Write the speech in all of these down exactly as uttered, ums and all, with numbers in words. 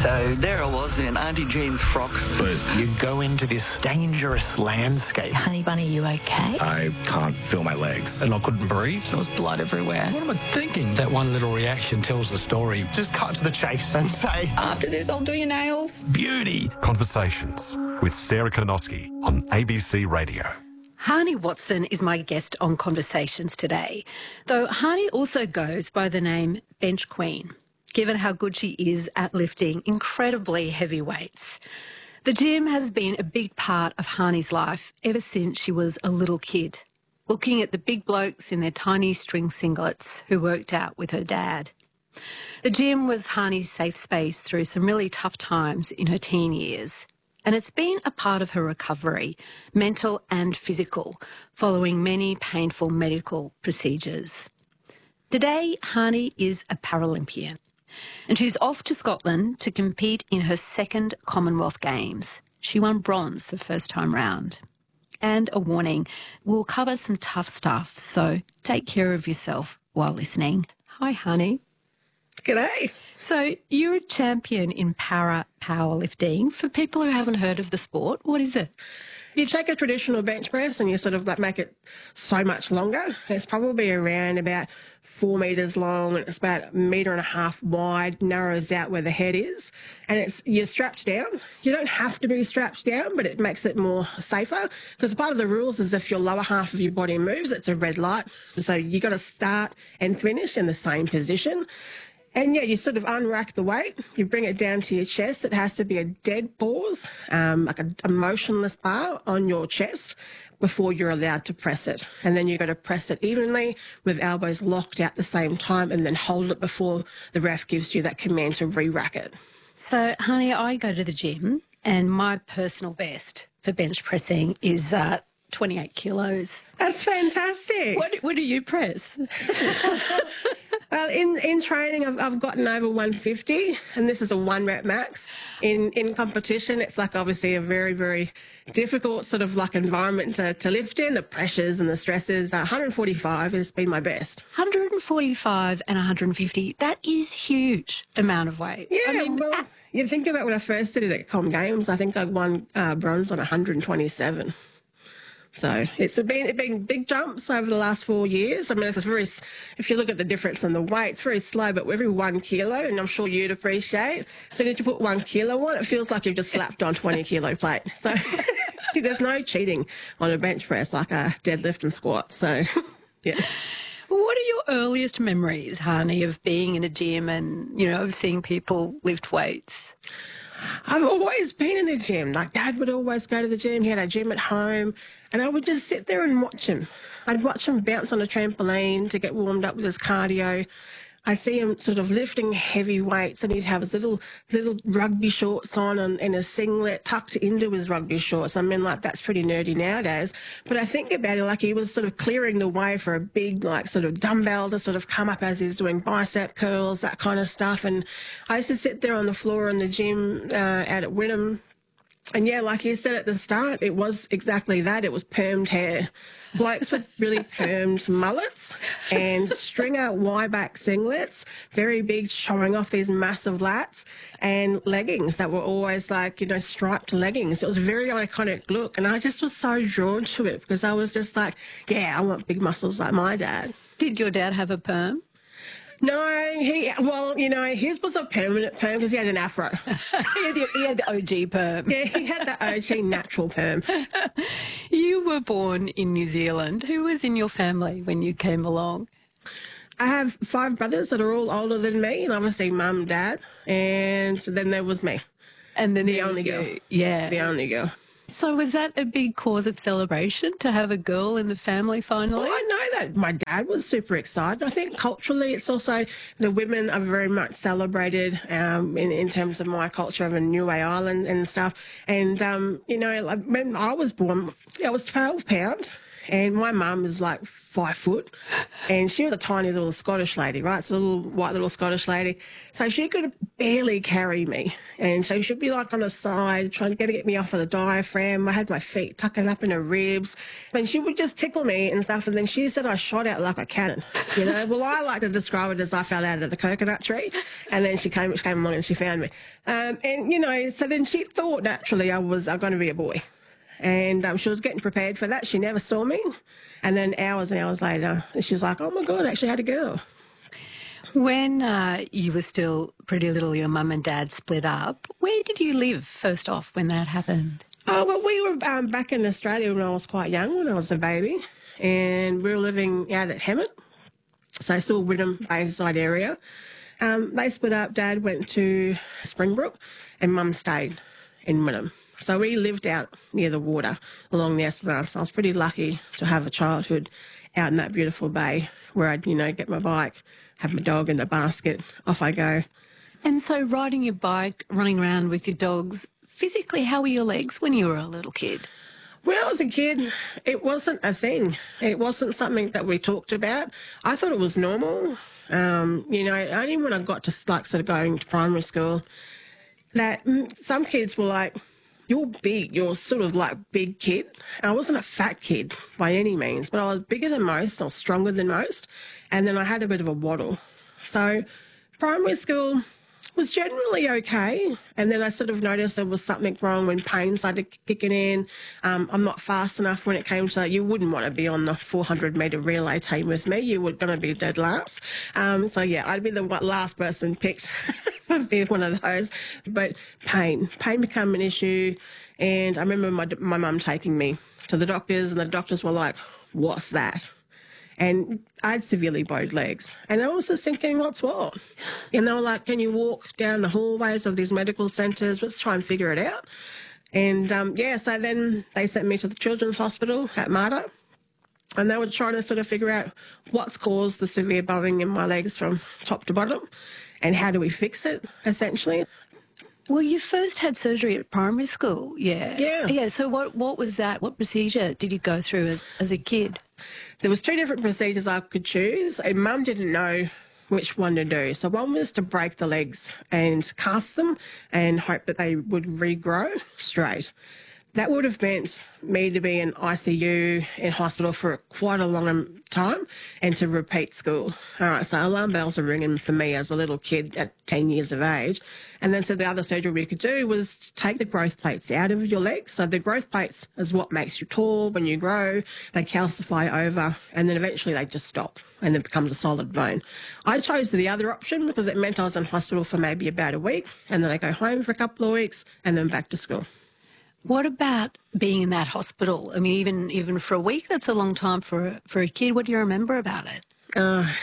So there I was in Auntie Jean's frock. But you go into this dangerous landscape. Honey Bunny, you okay? I can't feel my legs. And I couldn't breathe. There was blood everywhere. What am I thinking? That one little reaction tells the story. Just cut to the chase and say, After this, I'll do your nails. Beauty. Conversations with Sarah Karnowski on A B C Radio. Hani Watson is my guest on Conversations today, though Hani also goes by the name Bench Queen, given how good she is at lifting incredibly heavy weights. The gym has been a big part of Hani's life ever since she was a little kid, looking at the big blokes in their tiny string singlets who worked out with her dad. The gym was Hani's safe space through some really tough times in her teen years, and it's been a part of her recovery, mental and physical, following many painful medical procedures. Today, Hani is a Paralympian, and she's off to Scotland to compete in her second Commonwealth Games. She won bronze the first time round. And a warning, we'll cover some tough stuff, so take care of yourself while listening. Hi, Hani. G'day. So you're a champion in para powerlifting. For people who haven't heard of the sport, what is it? You take a traditional bench press and you sort of like make it so much longer. It's probably around about four metres long and it's about a metre and a half wide, narrows out where the head is. And it's you're strapped down. You don't have to be strapped down, but it makes it more safer because part of the rules is if your lower half of your body moves, it's a red light. So you got to start and finish in the same position. And, yeah, you sort of unrack the weight, you bring it down to your chest. It has to be a dead pause, um, like a, a motionless bar on your chest before you're allowed to press it. And then you've got to press it evenly with elbows locked at the same time and then hold it before the ref gives you that command to re-rack it. So, Hani, I go to the gym and my personal best for bench pressing is uh, twenty-eight kilos. That's fantastic. What, what do you press? Well, in, in training, I've, I've gotten over one fifty, and this is a one rep max. In in competition, it's like obviously a very, very difficult sort of like environment to, to lift in, the pressures and the stresses. Uh, one forty-five has been my best. one forty-five and one fifty, that is huge amount of weight. Yeah, I mean, well, you think about when I first did it at Com Games, I think I won uh, bronze on one twenty-seven. So it's been it's been big jumps over the last four years. I mean, it's very, if you look at the difference in the weight, it's very slow, but every one kilo, and I'm sure you'd appreciate, as soon as you put one kilo on, it feels like you've just slapped on twenty kilo plate. So there's no cheating on a bench press like a deadlift and squat. So, yeah. What are your earliest memories, Hani, of being in a gym and, you know, of seeing people lift weights? I've always been in the gym. Like, Dad would always go to the gym. He had a gym at home, and I would just sit there and watch him. I'd watch him bounce on a trampoline to get warmed up with his cardio. I'd see him sort of lifting heavy weights, and he'd have his little little rugby shorts on and, and a singlet tucked into his rugby shorts. I mean, like, that's pretty nerdy nowadays. But I think about it like he was sort of clearing the way for a big, like, sort of dumbbell to sort of come up as he's doing bicep curls, that kind of stuff. And I used to sit there on the floor in the gym uh, out at Wynnum. And, yeah, like you said at the start, it was exactly that. It was permed hair. Blokes with really permed mullets and stringer Y-back singlets, very big, showing off these massive lats, and leggings that were always like, you know, striped leggings. It was a very iconic look, and I just was so drawn to it because I was just like, yeah, I want big muscles like my dad. Did your dad have a perm? No, he, well, you know, his was a permanent perm because he had an afro. he, had the, he had the O G perm. Yeah, he had the O G natural perm. You were born in New Zealand. Who was in your family when you came along? I have five brothers that are all older than me, and obviously mum, dad, and then there was me. And then the only girl. You. Yeah. The only girl. So was that a big cause of celebration to have a girl in the family finally? Well, I know that my dad was super excited. I think culturally it's also the women are very much celebrated um, in, in terms of my culture of Niue Island and stuff. And, um, you know, like when I was born, I was twelve pounds. And my mum is like five foot, and she was a tiny little Scottish lady, right? So a little white little Scottish lady. So she could barely carry me. And so she'd be like on the side, trying to get, get me off of the diaphragm. I had my feet tucking up in her ribs. And she would just tickle me and stuff. And then she said I shot out like a cannon. You know, well, I like to describe it as I fell out of the coconut tree. And then she came, she came along and she found me. Um, and, you know, so then she thought naturally I was uh, going to be a boy. And um, she was getting prepared for that. She never saw me. And then hours and hours later, she was like, oh, my God, I actually had a girl. When uh, you were still pretty little, your mum and dad split up. Where did you live, first off, when that happened? Oh, well, we were um, back in Australia when I was quite young, when I was a baby. And we were living out at Hemet, so still Wynnum Bayside area. Um, they split up. Dad went to Springbrook and Mum stayed in Wynnum. So we lived out near the water along the Esplanade. So I was pretty lucky to have a childhood out in that beautiful bay where I'd, you know, get my bike, have my dog in the basket, off I go. And so riding your bike, running around with your dogs, physically, how were your legs when you were a little kid? When I was a kid, it wasn't a thing. It wasn't something that we talked about. I thought it was normal. Um, you know, only when I got to like sort of going to primary school, that some kids were like, you're big, you're sort of like big kid. And I wasn't a fat kid by any means, but I was bigger than most, I was stronger than most, and then I had a bit of a waddle. So primary school was generally okay, and then I sort of noticed there was something wrong when pain started kicking in. Um, I'm not fast enough when it came to, you wouldn't want to be on the four hundred metre relay team with me. You were going to be dead last. Um, so, yeah, I'd be the last person picked. I'd be one of those. But pain. Pain became an issue, and I remember my my mum taking me to the doctors, and the doctors were like, what's that? And I had severely bowed legs. And I was just thinking, what's what? And they were like, can you walk down the hallways of these medical centres? Let's try and figure it out. And, um, yeah, so then they sent me to the Children's Hospital at Mater. And they were trying to sort of figure out what's caused the severe bowing in my legs from top to bottom and how do we fix it, essentially. Well, you first had surgery at primary school, yeah. Yeah. Yeah, so what, what was that? What procedure did you go through as, as a kid? There was two different procedures I could choose, and Mum didn't know which one to do. So one was to break the legs and cast them and hope that they would regrow straight. That would have meant me to be in I C U in hospital for quite a long time and to repeat school. All right, so alarm bells are ringing for me as a little kid at ten years of age. And then so the other surgery we could do was take the growth plates out of your legs. So the growth plates is what makes you tall when you grow. They calcify over and then eventually they just stop and it becomes a solid bone. I chose the other option because it meant I was in hospital for maybe about a week and then I go home for a couple of weeks and then back to school. What about being in that hospital? I mean, even even for a week, that's a long time for a, for a kid. What do you remember about it? Uh,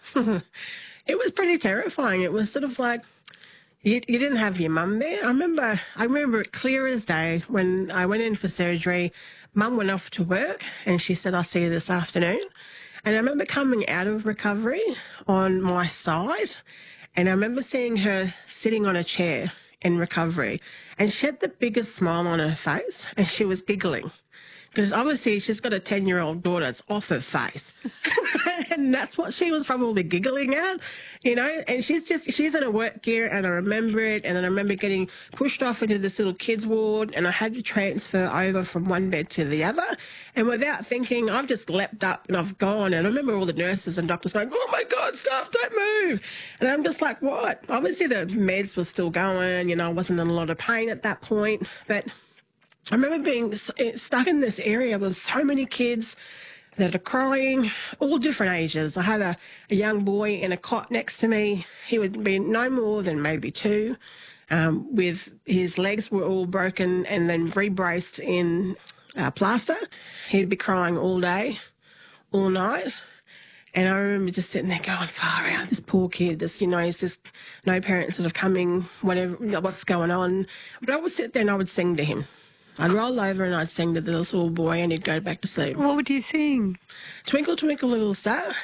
it was pretty terrifying. It was sort of like you, you didn't have your mum there. I remember, I remember it clear as day when I went in for surgery. Mum went off to work and she said, I'll see you this afternoon. And I remember coming out of recovery on my side and I remember seeing her sitting on a chair in recovery and she had the biggest smile on her face and she was giggling because obviously she's got a ten-year-old daughter. It's off her face. And that's what she was probably giggling at, you know, and she's just, she's in a work gear and I remember it. And then I remember getting pushed off into this little kids ward and I had to transfer over from one bed to the other. And without thinking, I've just leapt up and I've gone. And I remember all the nurses and doctors going, oh my God, stop, don't move. And I'm just like, what? Obviously the meds were still going, you know, I wasn't in a lot of pain at that point, but I remember being stuck in this area with so many kids that are crying, all different ages. I had a, a young boy in a cot next to me. He would be no more than maybe two, um, with his legs were all broken and then re-braced in uh, plaster. He'd be crying all day, all night. And I remember just sitting there going, far out, this poor kid, this, you know, he's just no parents sort of coming, whatever, what's going on. But I would sit there and I would sing to him. I'd roll over and I'd sing to this little boy and he'd go back to sleep. What would you sing? Twinkle, twinkle, little star,